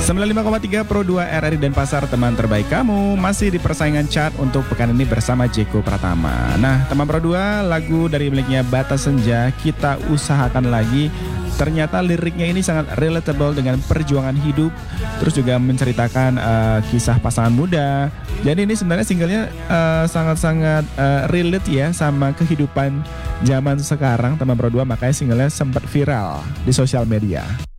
95,3 Pro 2 RRI Denpasar, teman terbaik kamu. Masih di persaingan chart untuk pekan ini bersama Jeko Pratama. Nah, teman Pro 2, lagu dari miliknya Bata Senja, Kita Usahakan Lagi. Ternyata liriknya ini sangat relatable dengan perjuangan hidup, terus juga menceritakan kisah pasangan muda. Jadi ini sebenarnya singlenya sangat-sangat relate ya sama kehidupan zaman sekarang, teman Pro 2, makanya singlenya sempat viral di sosial media.